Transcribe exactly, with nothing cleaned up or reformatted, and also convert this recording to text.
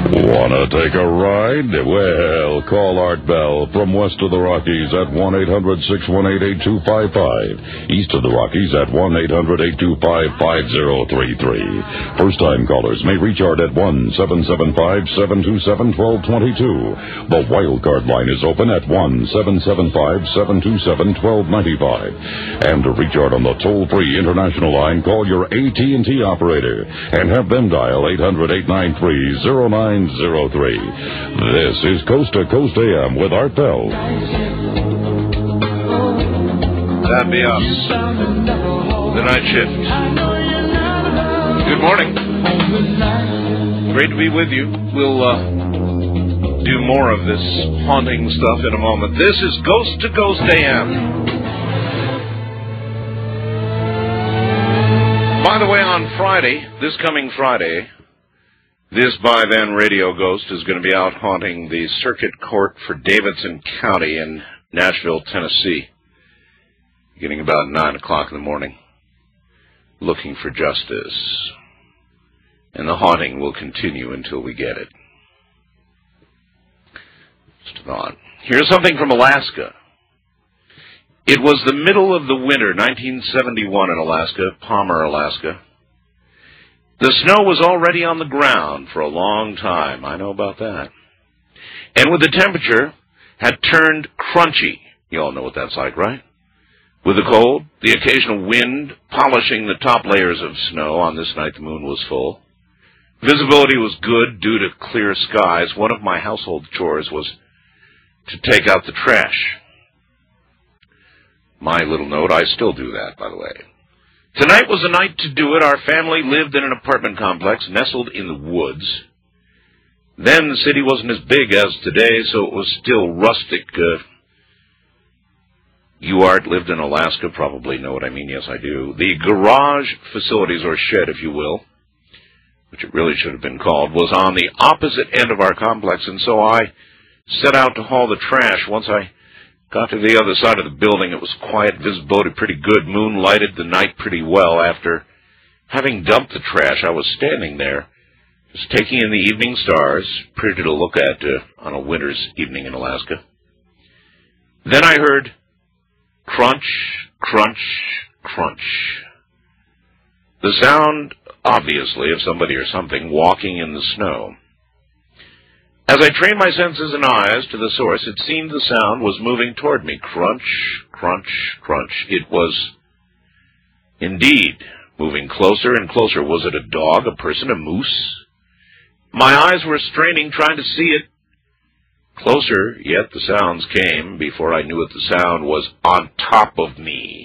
Wanna take a ride? Well, call Art Bell from west of the Rockies at one eight hundred, six one eight, eight two five five. East of the Rockies at one eight hundred, eight two five, five zero three three. First-time callers may reach Art at one seven seven five, seven two seven, one two two two. The wildcard line is open at one seven seven five, seven two seven, one two nine five. And to reach Art on the toll-free international line, call your A T and T operator and have them dial eight hundred, eight nine three, zero nine zero three. This is Coast to Coast A M with Art Bell. That'd be us. The night shift. Good morning. Great to be with you. We'll uh, do more of this haunting stuff in a moment. This is Coast to Coast A M. By the way, on Friday, this coming Friday, this by-then radio ghost is going to be out haunting the circuit court for Davidson County in Nashville, Tennessee, beginning about nine o'clock in the morning, looking for justice. And the haunting will continue until we get it. Just a thought. Here's something from Alaska. It was the middle of the winter, nineteen seventy-one in Alaska, Palmer, Alaska. The snow was already on the ground for a long time. I know about that. And with the temperature had turned crunchy. You all know what that's like, right? With the cold, the occasional wind polishing the top layers of snow. On this night, the moon was full. Visibility was good due to clear skies. One of my household chores was to take out the trash. My little note, I still do that, by the way. Tonight was the night to do it. Our family lived in an apartment complex nestled in the woods. Then the city wasn't as big as today, so it was still rustic. Uh, you, Art, lived in Alaska, probably know what I mean. Yes, I do. The garage facilities, or shed, if you will, which it really should have been called, was on the opposite end of our complex, and so I set out to haul the trash. Once I got to the other side of the building, it was quiet, visibility pretty good, moon lighted the night pretty well. After having dumped the trash, I was standing there, just taking in the evening stars, pretty to look at uh, on a winter's evening in Alaska. Then I heard crunch, crunch, crunch. The sound, obviously, of somebody or something walking in the snow. As I trained my senses and eyes to the source, it seemed the sound was moving toward me. Crunch, crunch, crunch. It was indeed moving closer and closer. Was it a dog, a person, a moose? My eyes were straining, trying to see it. Closer, yet the sounds came. Before I knew it, the sound was on top of me.